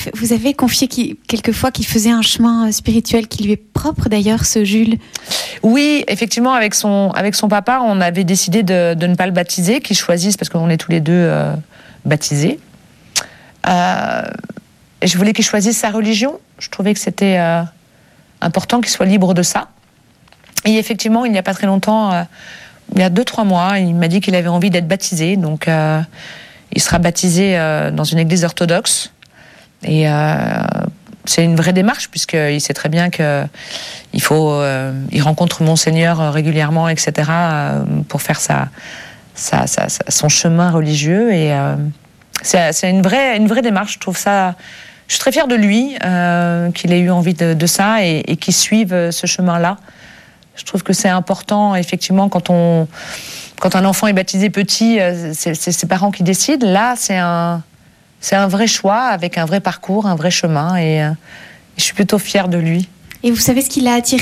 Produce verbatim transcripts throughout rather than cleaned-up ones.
vous avez confié qu'il, quelquefois qu'il faisait un chemin spirituel qui lui est propre d'ailleurs, ce Jules. Oui, effectivement, avec son, avec son papa, on avait décidé de, de ne pas le baptiser, qu'il choisisse, parce qu'on est tous les deux euh, baptisés. Euh, et je voulais qu'il choisisse sa religion. Je trouvais que c'était euh, important qu'il soit libre de ça. Et effectivement, il n'y a pas très longtemps, euh, il y a deux, trois mois, il m'a dit qu'il avait envie d'être baptisé. Donc, euh, il sera baptisé euh, dans une église orthodoxe. Et euh, c'est une vraie démarche, puisqu'il sait très bien qu'il faut... Euh, il rencontre Monseigneur régulièrement, et cetera, euh, pour faire sa, sa, sa, sa, son chemin religieux. Et euh, c'est, c'est une, vraie, une vraie démarche. Je trouve ça... Je suis très fière de lui, euh, qu'il ait eu envie de, de ça et, et qu'il suive ce chemin-là. Je trouve que c'est important, effectivement, quand, on, quand un enfant est baptisé petit, c'est, c'est ses parents qui décident. Là, c'est un, c'est un vrai choix, avec un vrai parcours, un vrai chemin, et, euh, je suis plutôt fière de lui. Et vous savez ce qui l'a attiré ?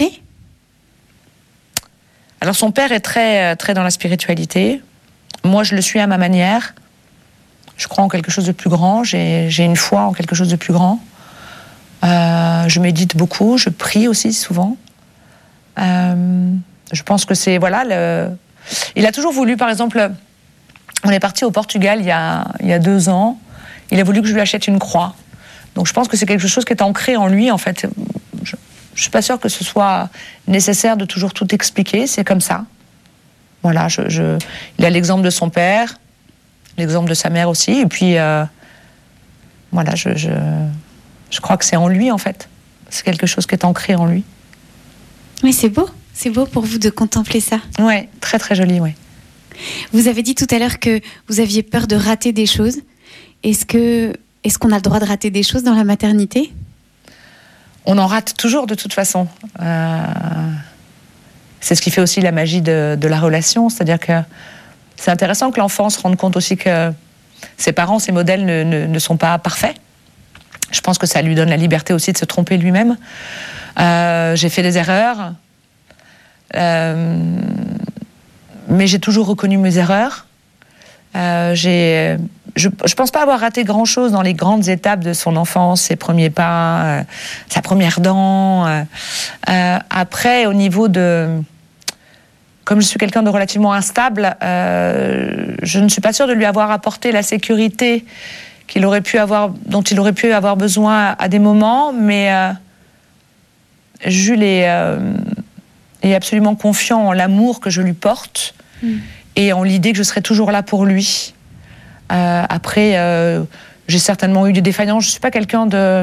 Alors, son père est très, très dans la spiritualité. Moi, je le suis à ma manière. Je crois en quelque chose de plus grand, j'ai, j'ai une foi en quelque chose de plus grand. Euh, je médite beaucoup, je prie aussi souvent. Euh, je pense que c'est... Voilà, le... Il a toujours voulu, par exemple... On est parti au Portugal il y a, il y a deux ans. Il a voulu que je lui achète une croix. Donc je pense que c'est quelque chose qui est ancré en lui, en fait. Je ne suis pas sûre que ce soit nécessaire de toujours tout expliquer, c'est comme ça. Voilà, je, je... il a l'exemple de son père, l'exemple de sa mère aussi, et puis... Euh... Voilà, je, je... je crois que c'est en lui, en fait. C'est quelque chose qui est ancré en lui. Oui, c'est beau. C'est beau pour vous de contempler ça. Oui, très très joli, oui. Vous avez dit tout à l'heure que vous aviez peur de rater des choses. Est-ce que, est-ce qu'on a le droit de rater des choses dans la maternité ? On en rate toujours de toute façon. Euh... C'est ce qui fait aussi la magie de, de la relation. C'est-à-dire que c'est intéressant que l'enfant se rende compte aussi que ses parents, ses modèles ne, ne, ne sont pas parfaits. Je pense que ça lui donne la liberté aussi de se tromper lui-même. Euh, j'ai fait des erreurs, euh, mais j'ai toujours reconnu mes erreurs. Euh, j'ai, je ne pense pas avoir raté grand-chose dans les grandes étapes de son enfance, ses premiers pas, euh, sa première dent. Euh, euh, après, au niveau de... Comme je suis quelqu'un de relativement instable, euh, je ne suis pas sûre de lui avoir apporté la sécurité qu'il aurait pu avoir, dont il aurait pu avoir besoin à des moments, mais... Euh, Jules est, euh, est absolument confiant en l'amour que je lui porte mmh. et en l'idée que je serai toujours là pour lui. Euh, après, euh, j'ai certainement eu des défaillances. Je ne suis pas quelqu'un de,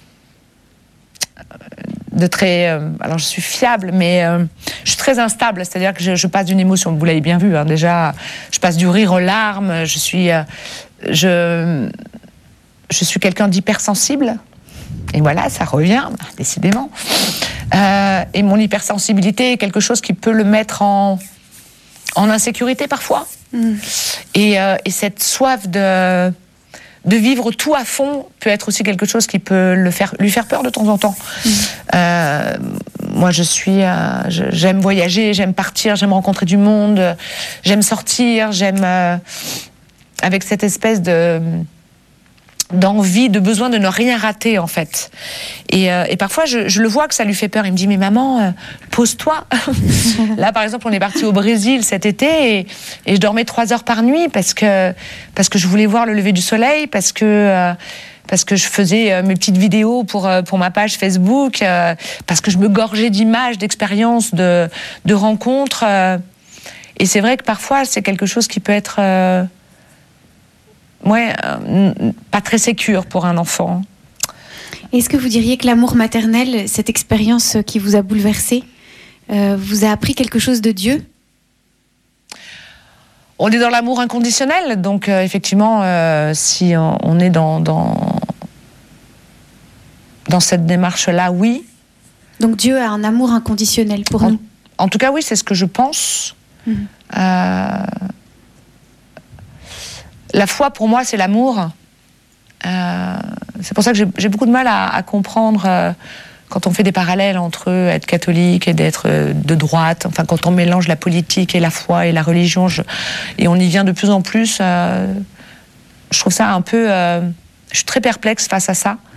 de très... Euh, alors, je suis fiable, mais euh, je suis très instable. C'est-à-dire que je, je passe d'une émotion. Vous l'avez bien vu, hein, déjà. Je passe du rire aux larmes. Je suis, euh, je, je suis quelqu'un d'hypersensible. Et voilà, ça revient, décidément. Euh, et mon hypersensibilité est quelque chose qui peut le mettre en, en insécurité parfois. Mm. Et, euh, et cette soif de, de vivre tout à fond peut être aussi quelque chose qui peut le faire, lui faire peur de temps en temps. Mm. Euh, moi, je suis, euh, je, j'aime voyager, j'aime partir, j'aime rencontrer du monde, j'aime sortir, j'aime... Euh, avec cette espèce de... d'envie, de besoin de ne rien rater, en fait. Et, euh, et parfois, je, je le vois que ça lui fait peur. Il me dit, mais maman, euh, pose-toi. Là, par exemple, on est parti au Brésil cet été et, et je dormais trois heures par nuit parce que, parce que je voulais voir le lever du soleil, parce que, euh, parce que je faisais euh, mes petites vidéos pour, euh, pour ma page Facebook, euh, parce que je me gorgeais d'images, d'expériences, de, de rencontres. Euh, et c'est vrai que parfois, c'est quelque chose qui peut être... Euh, Ouais, euh, pas très sécure pour un enfant. Est-ce que vous diriez que l'amour maternel, cette expérience qui vous a bouleversé, euh, vous a appris quelque chose de Dieu ? On est dans l'amour inconditionnel, donc euh, effectivement, euh, si on, on est dans, dans, dans cette démarche-là, oui. Donc Dieu a un amour inconditionnel pour en, nous ? En tout cas, oui, c'est ce que je pense. Mmh. Euh, La foi, pour moi, c'est l'amour. Euh, c'est pour ça que j'ai, j'ai beaucoup de mal à, à comprendre euh, quand on fait des parallèles entre être catholique et d'être euh, de droite. Enfin, quand on mélange la politique et la foi et la religion, je, et on y vient de plus en plus. Euh, je trouve ça un peu... Euh, je suis très perplexe face à ça.